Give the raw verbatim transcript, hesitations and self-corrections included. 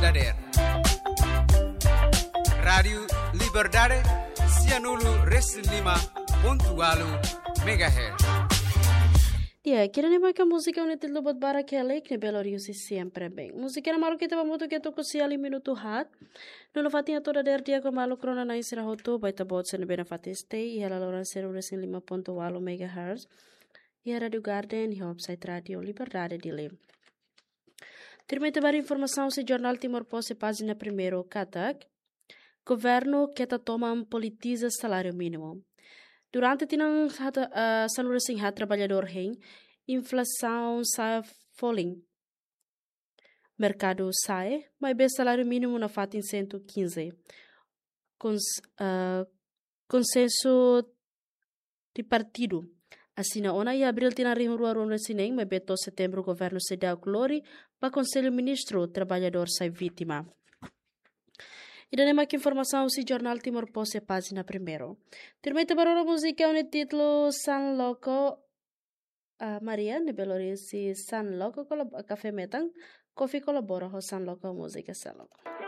Todader. Rádio Liberdade, Cianulu Reslima, pontualo, megahertz. Yeah, kira ni maka música unit lubot bara que lek ne Belo Rio se sempre bem. Música na malu que tava muito que toko se ali minuto hat. No lo fatinha toda der dia com malu crona na insira hoto baita bot se ne bena fateste e ela lora ser resin lima ponto walo megahertz. E a Radio Garden e a website Radio Liberdade de Lem. Termite bara informação se jornal Timor-Poste página primeiro katak. Governo que ta toma politiza salário mínimo. Durante tinang uh, sanurasing hat trabalhador hen, inflação sai falling. Mercado sai, mas bem salário mínimo na fatin cento e quinze. Cons, uh, consenso de partido. Assim na ona e abril tina rimo rua rua sineng, mas beto setembro o governo se dá glória para conselho ministro trabalhador sai vítima. E daí mais informação se jornal Timor-Poste página primeiro. Termite barulho música no título San Loco uh, Maria de Belo Rio se San Loco café metan coffee colabora com San Loco música San Loco.